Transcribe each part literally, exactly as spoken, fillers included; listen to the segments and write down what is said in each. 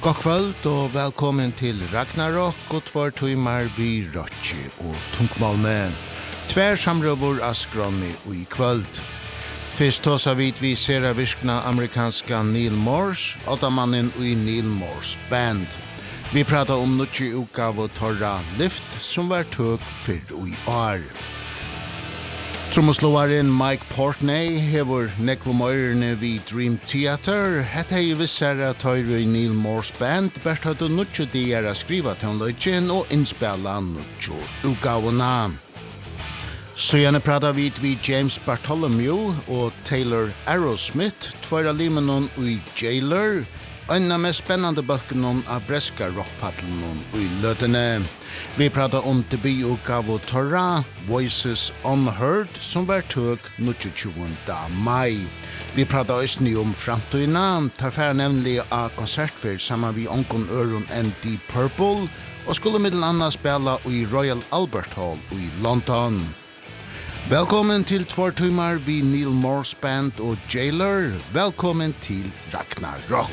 God kvöld og velkommen til Ragnarok og tvær timer vi Rotchi og Tungmalme. Tvær samrøver askroni og i kvöld. Fyrst tåsa vid vi sera virkna amerikanska Neil Morse, åttamannen og i Neil Morse Band. Vi pratar om nutji utgav og torra Lift som var tøk fyrr og i år. Trommeslåaren Mike Portney hever nekvomøyrene vid Dream Theater. Hette hei vissere tøyre i Neil Morse Band, bært hadde nutje de er a skriva til løgjen og innspela nutje utgavene. Så gjerne pratar vi vid James Bartholomew og Taylor Arrowsmith, tvær av limenon i Jailer, en av mest spennende bøkkenon av breska rockpaddlenon i løtene. Vi pratar om debututgave Torra, Voices Unheard, som var tøk tjuende mai. Vi pratar også om framtøyna, tar færre nemlig av konsertfyr sammen vi onkon øron enn Deep Purple, og skulle middel annet spela i Royal Albert Hall i London. Velkommen til tvær timer vi Neil Morse Band og Jailer. Velkommen til Ragnarok.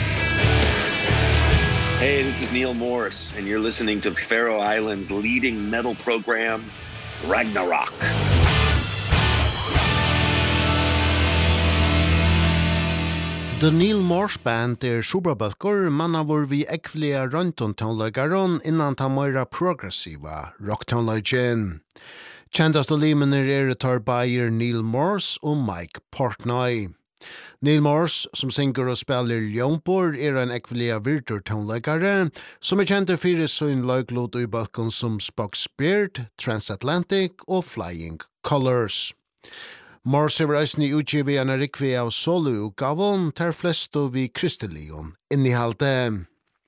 Hey, this is Neil Morse, and you're listening to Faroe Islands' leading metal program, Ragnarok. The Neil Morse Band er superbalkor, manna hvor vi ekvelige røntontonløygaron innan ta møyra progressiva rocktonløygen. Kjendast og limener er tar Bayer Neil Morse og Mike Portnoy. Neil Morse, som synger og spiller ljónbor, er en ekvelia virtual-tonleikare, som er kjent fyrir sin løyglod i balkon som Spock Spirit, Transatlantic og Flying Colors. Morse er reisende utgivet en rikvi av solo-utgavon, ter flesto vi kristelion innihalte.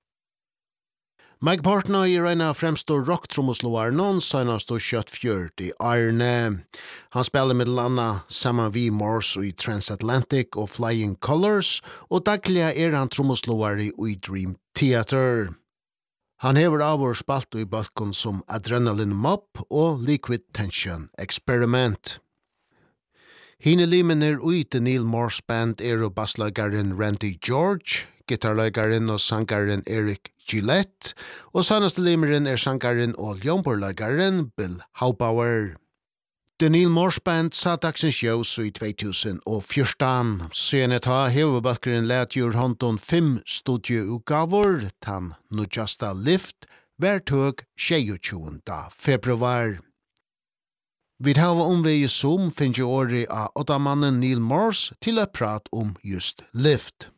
Mike Portnoy er en av fremstå rock-tromosloarnon, senast og kjøtt fjørt i Arne. Han spiller middel anna saman vi Morse i Transatlantic og Flying Colors, og daglig er han tromosloari i Dream Theater. Han hever av vår spalt i balkon som Adrenaline Mob og Liquid Tension Experiment. Hine limener ui til Neil Morse Band er og basslagaren Randy George, gitarlagaren og sangaren Eric Gillette, og sannaste limeren er sangaren og ljónborlagaren Bill Haubauer. The Neil Morse Band sa dagsens shows i två tusen fjorton. Sene ta hevebakkeren let gjør håndon fem studieutgavor, tan nujasta Lift, hver tøg tjuende februar. Vid hava omvei i Zoom finnes jo åri av åttamannen Neil Morse til å prate om just Lift.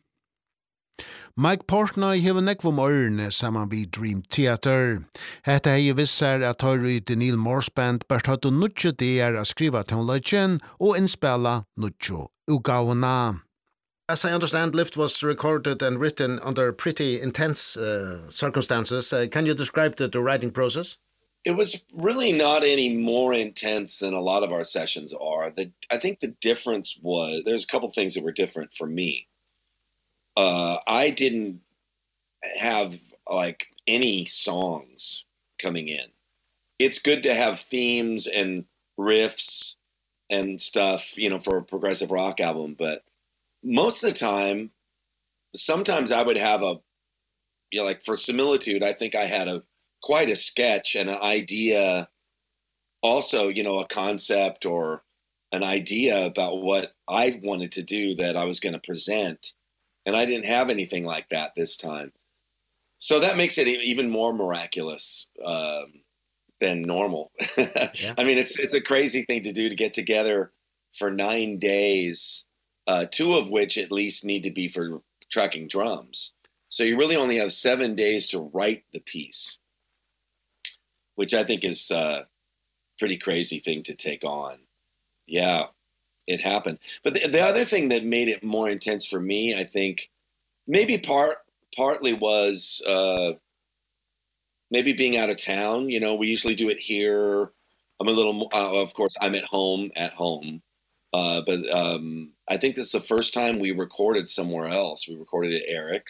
Mike Portnoy hever nekvom ørene saman vid Dream Theater. Hette hei visser at høyre i The Neil Morse Band bært høyde nutje det er a skriva tonløgjen og innspela nutje utgavene. As I understand, Lift was recorded and written under pretty intense uh, circumstances. Uh, can you describe the, the writing process? It was really not any more intense than a lot of our sessions are. The, I think the difference was, there's a couple things that were different for me. Uh, I didn't have like any songs coming in. It's good to have themes and riffs and stuff, you know, for a progressive rock album, but most of the time, sometimes I would have a, you know, like for Similitude, I think I had a quite a sketch and an idea, also, you know, a concept or an idea about what I wanted to do that I was going to present. And I didn't have anything like that this time. So that makes it even more miraculous um, than normal. Yeah. I mean, it's it's a crazy thing to do, to get together for nine days, uh, two of which at least need to be for tracking drums. So you really only have seven days to write the piece, which I think is a pretty crazy thing to take on. Yeah. It happened. But the, the other thing that made it more intense for me, I think, maybe part partly was uh, maybe being out of town. You know, we usually do it here. I'm a little, uh, of course, I'm at home, at home. Uh, but um, I think this is the first time we recorded somewhere else. We recorded at Eric's.